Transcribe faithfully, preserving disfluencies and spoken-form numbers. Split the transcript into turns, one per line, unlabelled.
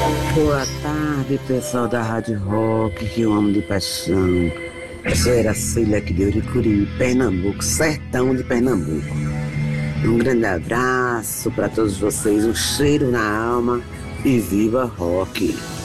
Boa tarde, pessoal da Rádio Rock, que eu amo de paixão. Sou Eracília aqui de Uricuri, Pernambuco, sertão de Pernambuco. Um grande abraço para todos vocês, um cheiro na alma e viva rock!